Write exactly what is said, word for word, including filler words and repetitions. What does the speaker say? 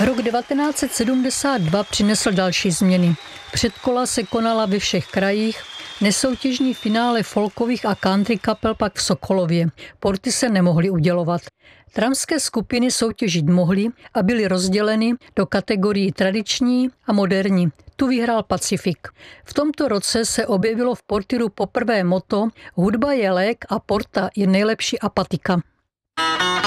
Rok devatenáct set sedmdesát dva přinesl další změny. Předkola se konala ve všech krajích, nesoutěžní finále folkových a country kapel pak v Sokolově. Porty se nemohly udělovat. Tramské skupiny soutěžit mohly a byly rozděleny do kategorií tradiční a moderní. Tu vyhrál Pacifik. V tomto roce se objevilo v Portyru poprvé motto Hudba je lék a porta je nejlepší apatika.